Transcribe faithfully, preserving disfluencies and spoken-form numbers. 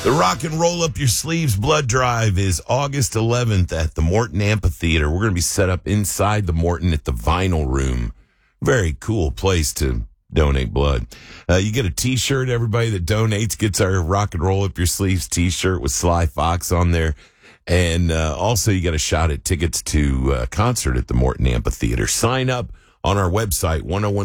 The Rock and Roll Up Your Sleeves Blood Drive is August eleventh at the Morton Amphitheater. We're going to be set up inside the Morton at the Vinyl Room. Very cool place to donate blood. Uh, you get a T-shirt. Everybody that donates gets our Rock and Roll Up Your Sleeves T-shirt with Sly Fox on there. And uh, also you got a shot at tickets to a concert at the Morton Amphitheater. Sign up on our website, one oh one